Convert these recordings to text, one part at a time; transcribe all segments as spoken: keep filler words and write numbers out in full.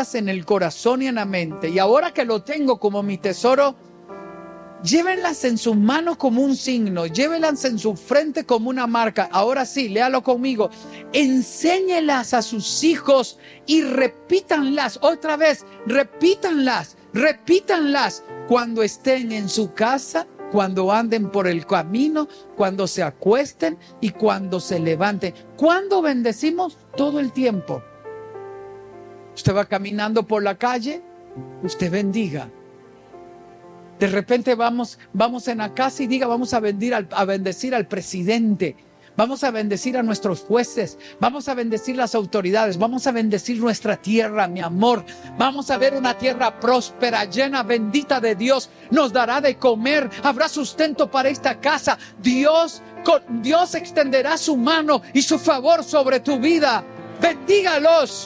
guardadas en el corazón y en la mente, y ahora que lo tengo como mi tesoro, llévenlas en sus manos como un signo, llévenlas en su frente como una marca. Ahora sí, léalo conmigo. Enséñelas a sus hijos y repítanlas otra vez, repítanlas, repítanlas cuando estén en su casa, cuando anden por el camino, cuando se acuesten y cuando se levanten. ¿Cuándo bendecimos? Todo el tiempo. Usted va caminando por la calle, usted bendiga. De repente vamos, vamos en la casa y diga, vamos a bendecir, al, a bendecir al presidente, vamos a bendecir a nuestros jueces, vamos a bendecir las autoridades, vamos a bendecir nuestra tierra, mi amor. Vamos a ver una tierra próspera, llena, bendita de Dios. Nos dará de comer, habrá sustento para esta casa. Dios, con, Dios extenderá su mano y su favor sobre tu vida. Bendígalos.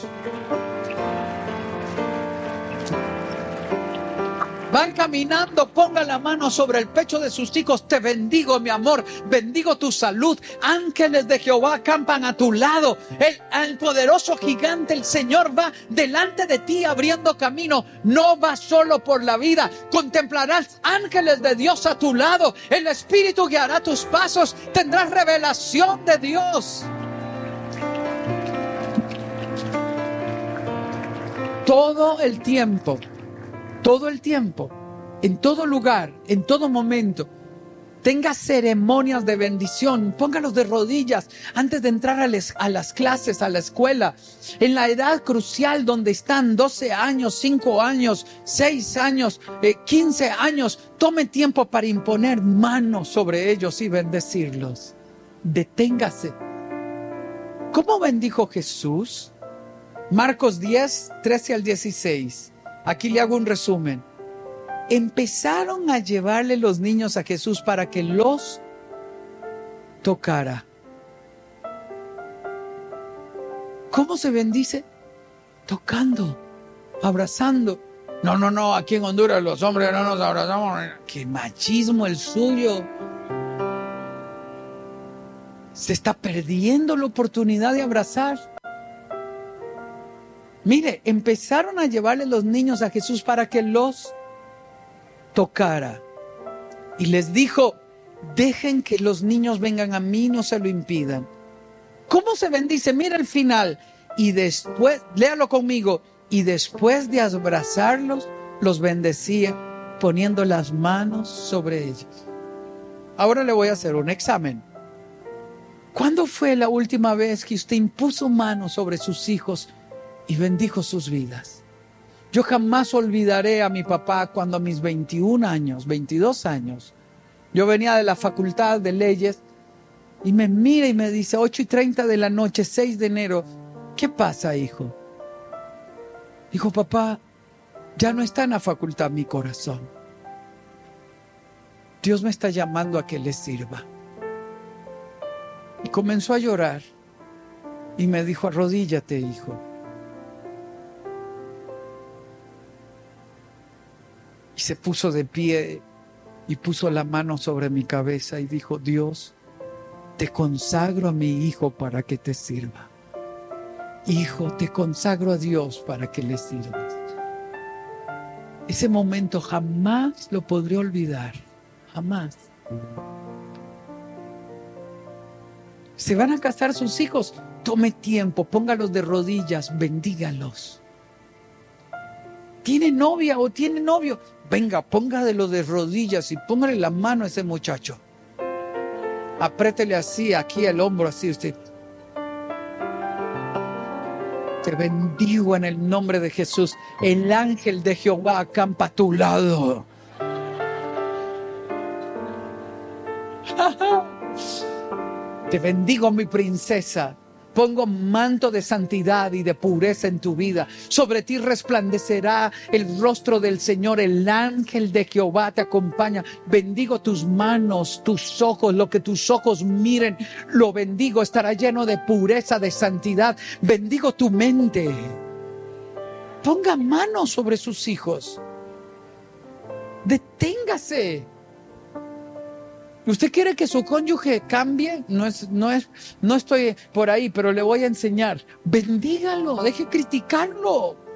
Van caminando, ponga la mano sobre el pecho de sus hijos. Te bendigo, mi amor, bendigo tu salud. Ángeles de Jehová acampan a tu lado. El, el poderoso gigante, el Señor, va delante de ti abriendo camino. No vas solo por la vida, contemplarás ángeles de Dios a tu lado. El Espíritu guiará tus pasos, tendrás revelación de Dios. Todo el tiempo. Todo el tiempo, en todo lugar, en todo momento, tenga ceremonias de bendición. Póngalos de rodillas antes de entrar a, les, a las clases, a la escuela. En la edad crucial donde están, doce años, cinco años, seis años, eh, quince años, tome tiempo para imponer manos sobre ellos y bendecirlos. Deténgase. ¿Cómo bendijo Jesús? Marcos diez, trece al dieciséis. Aquí le hago un resumen. Empezaron a llevarle los niños a Jesús para que los tocara. ¿Cómo se bendice? Tocando, abrazando. No, no, no, aquí en Honduras los hombres no nos abrazamos. ¡Qué machismo el suyo! Se está perdiendo la oportunidad de abrazar. Mire, empezaron a llevarle los niños a Jesús para que los tocara. Y les dijo, dejen que los niños vengan a mí, no se lo impidan. ¿Cómo se bendice? Mira el final. Y después, léalo conmigo, y después de abrazarlos, los bendecía poniendo las manos sobre ellos. Ahora le voy a hacer un examen. ¿Cuándo fue la última vez que usted impuso manos sobre sus hijos y bendijo sus vidas? Yo jamás olvidaré a mi papá cuando a mis veintiún años, veintidós años, yo venía de la facultad de leyes y me mira y me dice, ocho y treinta de la noche, seis de enero, ¿qué pasa, hijo? Dijo, papá, ya no está en la facultad mi corazón. Dios me está llamando a que le sirva. Y comenzó a llorar y me dijo, arrodíllate, hijo. Y se puso de pie y puso la mano sobre mi cabeza y dijo, Dios, te consagro a mi hijo para que te sirva. Hijo, te consagro a Dios para que le sirvas. Ese momento jamás lo podré olvidar, jamás. Se van a casar sus hijos, tome tiempo, póngalos de rodillas, bendígalos. ¿Tiene novia o tiene novio? Venga, póngalo de rodillas y póngale la mano a ese muchacho. Apriétele así, aquí el hombro, así usted. Te bendigo en el nombre de Jesús. El ángel de Jehová acampa a tu lado. Te bendigo, mi princesa. Pongo manto de santidad y de pureza en tu vida. Sobre ti resplandecerá el rostro del Señor. El ángel de Jehová te acompaña. Bendigo tus manos, tus ojos, lo que tus ojos miren. Lo bendigo, estará lleno de pureza, de santidad. Bendigo tu mente. Ponga manos sobre sus hijos. Deténgase. ¿Usted quiere que su cónyuge cambie? No es, no es, no estoy por ahí, pero le voy a enseñar. Bendígalo, deje criticarlo.